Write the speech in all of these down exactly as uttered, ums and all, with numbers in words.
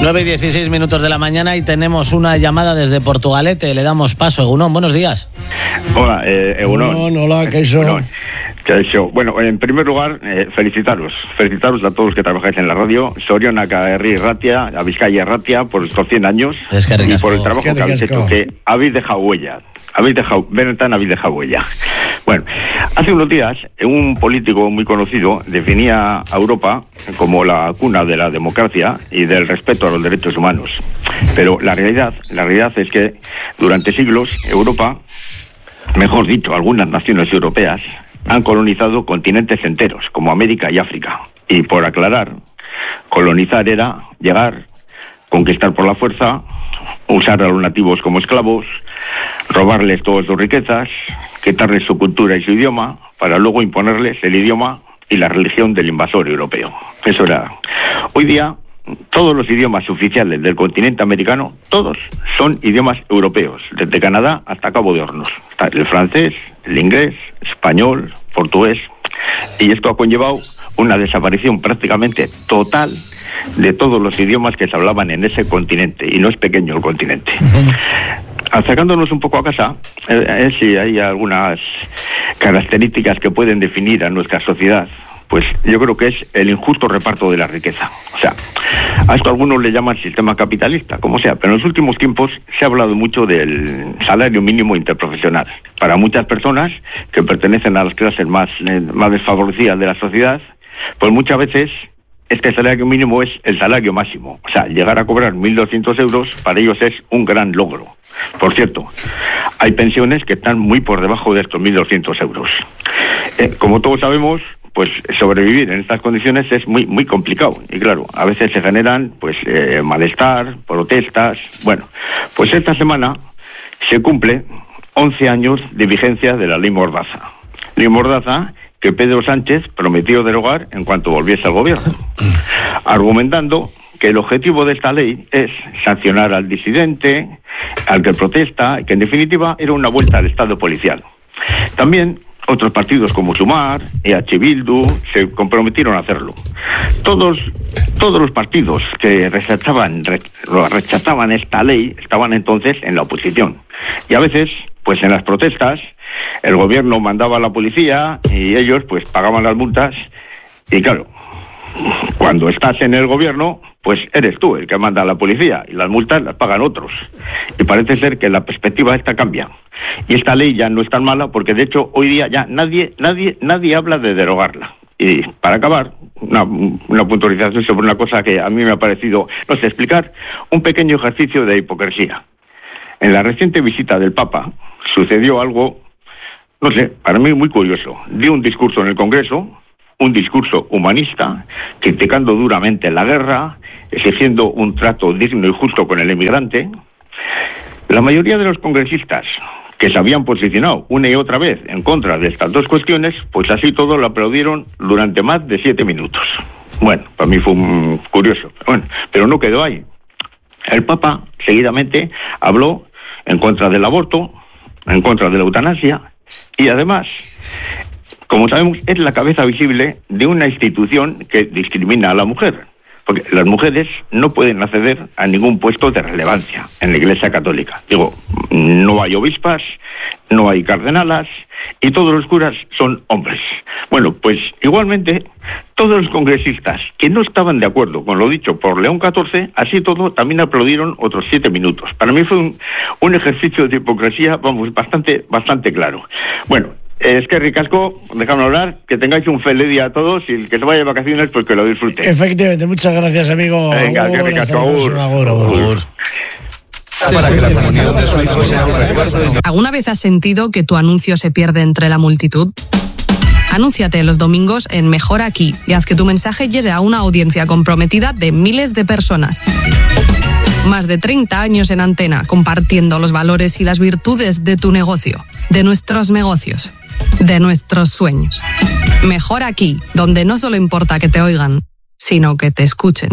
nueve y dieciséis minutos de la mañana y tenemos una llamada desde Portugalete. Le damos paso. Egunon, buenos días. Hola, eh, Egunon. Egunon, hola, ¿qué hizo? Bueno, en primer lugar, eh, felicitaros. Felicitaros a todos los que trabajáis en la radio. Zorionak a Herri Ratia, a Vizcaya Ratia, por estos cien años. Es que y por el trabajo es que que habéis hecho, que habéis dejado huella. Habéis dejado, Benetan, habéis dejado huella. Bueno, hace unos días, un político muy conocido definía a Europa como la cuna de la democracia y del respeto a los derechos humanos. Pero la realidad, la realidad es que durante siglos Europa, mejor dicho, algunas naciones europeas, han colonizado continentes enteros, como América y África. Y por aclarar, colonizar era llegar, conquistar por la fuerza, usar a los nativos como esclavos, robarles todas sus riquezas, quitarles su cultura y su idioma, para luego imponerles el idioma y la religión del invasor europeo. Eso era. Hoy día, todos los idiomas oficiales del continente americano, todos son idiomas europeos, desde Canadá hasta Cabo de Hornos. El francés, el inglés, español, portugués. Y esto ha conllevado una desaparición prácticamente total de todos los idiomas que se hablaban en ese continente, y no es pequeño el continente. Acercándonos un poco a casa, eh, eh, si hay algunas características que pueden definir a nuestra sociedad, pues yo creo que es el injusto reparto de la riqueza. O sea, a esto algunos le llaman sistema capitalista, como sea, pero en los últimos tiempos se ha hablado mucho del salario mínimo interprofesional. Para muchas personas que pertenecen a las clases más, eh, más desfavorecidas de la sociedad, pues muchas veces este salario mínimo es el salario máximo. O sea, llegar a cobrar mil doscientos euros para ellos es un gran logro. Por cierto, hay pensiones que están muy por debajo de estos mil doscientos euros. Eh, como todos sabemos, pues sobrevivir en estas condiciones es muy muy complicado. Y claro, a veces se generan pues eh, malestar, protestas. Bueno, pues esta semana se cumple once años de vigencia de la Ley Mordaza. Ley Mordaza que Pedro Sánchez prometió derogar en cuanto volviese al gobierno, argumentando que el objetivo de esta ley es sancionar al disidente, al que protesta, que en definitiva era una vuelta al Estado policial. También otros partidos como Sumar, E H Bildu, se comprometieron a hacerlo. Todos, todos los partidos que rechazaban, rechazaban esta ley estaban entonces en la oposición. Y a veces, pues en las protestas, el gobierno mandaba a la policía y ellos pues pagaban las multas. Y claro, cuando estás en el gobierno, pues eres tú el que manda a la policía y las multas las pagan otros. Y parece ser que la perspectiva esta cambia. Y esta ley ya no es tan mala porque de hecho hoy día ya nadie, nadie, nadie habla de derogarla. Y para acabar, una, una puntualización sobre una cosa que a mí me ha parecido, no sé, explicar, un pequeño ejercicio de hipocresía. En la reciente visita del Papa sucedió algo, no sé, para mí muy curioso. Dio un discurso en el Congreso, un discurso humanista, criticando duramente la guerra, exigiendo un trato digno y justo con el emigrante. La mayoría de los congresistas que se habían posicionado una y otra vez en contra de estas dos cuestiones, pues así todo lo aplaudieron durante más de siete minutos. Bueno, para mí fue um, curioso. Bueno, pero no quedó ahí. El Papa seguidamente habló en contra del aborto, en contra de la eutanasia y además, como sabemos, es la cabeza visible de una institución que discrimina a la mujer, porque las mujeres no pueden acceder a ningún puesto de relevancia en la Iglesia Católica. Digo, no hay obispas, no hay cardenalas y todos los curas son hombres. Bueno, pues igualmente todos los congresistas que no estaban de acuerdo con lo dicho por León catorce, así todo, también aplaudieron otros siete minutos. Para mí fue un, un ejercicio de hipocresía, vamos, bastante, bastante claro. Bueno, es que ricasco, dejadme hablar, que tengáis un feliz día a todos y el que se vaya de vacaciones, pues que lo disfrute. Efectivamente, muchas gracias, amigo. Venga, agur, que ricasco, agur. Agur, agur. Para que la comunión de su hijo sea un recuerdo. ¿Alguna vez has sentido que tu anuncio se pierde entre la multitud? Anúnciate los domingos en Mejor Aquí y haz que tu mensaje llegue a una audiencia comprometida de miles de personas. Más de treinta años en antena, compartiendo los valores y las virtudes de tu negocio, de nuestros negocios, de nuestros sueños. Mejor Aquí, donde no solo importa que te oigan, sino que te escuchen.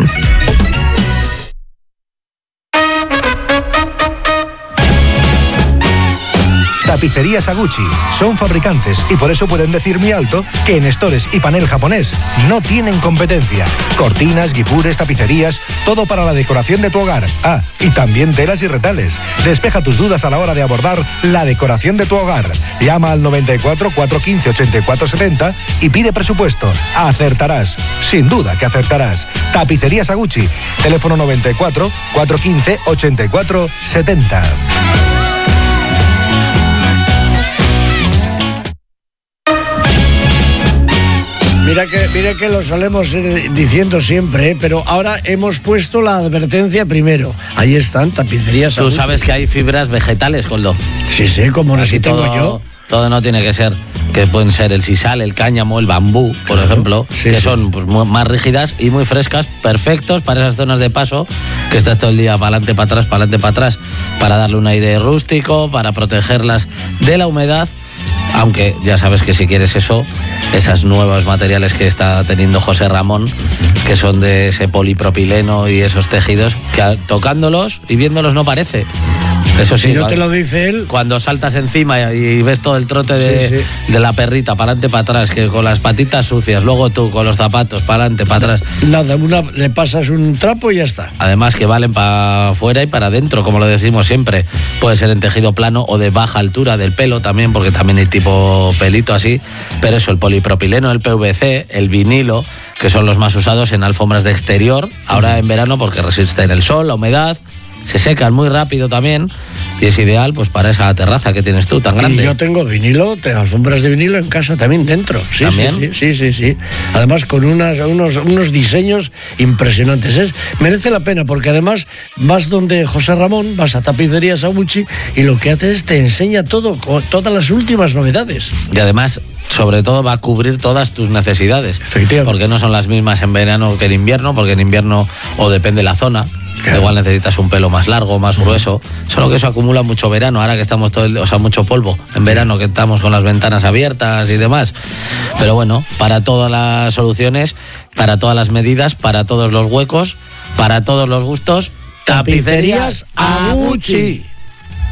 Tapicerías Aguchi. Son fabricantes y por eso pueden decir muy alto que en estores y panel japonés no tienen competencia. Cortinas, guipures, tapicerías, todo para la decoración de tu hogar. Ah, y también telas y retales. Despeja tus dudas a la hora de abordar la decoración de tu hogar. Llama al noventa y cuatro, cuatrocientos quince, ochenta y cuatro setenta y pide presupuesto. Acertarás. Sin duda que acertarás. Tapicerías Aguchi. Teléfono noventa y cuatro, cuatrocientos quince, ochenta y cuatro setenta. Mira que, mira que lo solemos ir diciendo siempre, ¿eh? Pero ahora hemos puesto la advertencia primero. Ahí están, tapicerías. Tú sabes que hay fibras vegetales, Coldo. Sí, sí, como no si tengo yo. Todo no tiene que ser, que pueden ser el sisal, el cáñamo, el bambú, por claro, ejemplo, sí, que sí. son pues, muy, más rígidas y muy frescas, perfectos para esas zonas de paso, que estás todo el día para adelante, para atrás, para adelante, para atrás, para darle un aire rústico, para protegerlas de la humedad. Aunque ya sabes que si quieres eso, esos nuevos materiales que está teniendo José Ramón, que son de ese polipropileno y esos tejidos, que tocándolos y viéndolos no parece. Eso sí, si no te lo dice él. Cuando saltas encima y ves todo el trote de, sí, sí. de la perrita, para adelante, para atrás, que con las patitas sucias, luego tú con los zapatos, para adelante, para atrás. Nada, una, le pasas un trapo y ya está. Además que valen para afuera y para adentro, como lo decimos siempre. Puede ser en tejido plano o de baja altura del pelo también, porque también hay tipo pelito así. Pero eso, el polipropileno, el P V C, el vinilo, que son los más usados en alfombras de exterior, ahora uh-huh. en verano porque resisten el sol, la humedad. Se secan muy rápido también y es ideal pues para esa terraza que tienes tú tan grande. Y yo tengo vinilo, tengo alfombras de vinilo en casa también dentro. Sí, ¿También? Sí, sí, sí, sí, sí. Además con unas, unos, unos diseños impresionantes. Es, merece la pena porque además vas donde José Ramón, vas a Tapicerías Aguchi y lo que hace es te enseña todo, todas las últimas novedades. Y además, sobre todo va a cubrir todas tus necesidades. Efectivamente. Porque no son las mismas en verano que en invierno, porque en invierno o depende de la zona. Claro. Igual necesitas un pelo más largo, más grueso. Solo que eso acumula mucho verano, ahora que estamos todo el, o sea, mucho polvo en verano, que estamos con las ventanas abiertas y demás. Pero bueno, para todas las soluciones, para todas las medidas, para todos los huecos, para todos los gustos, Tapicerías Aguchi.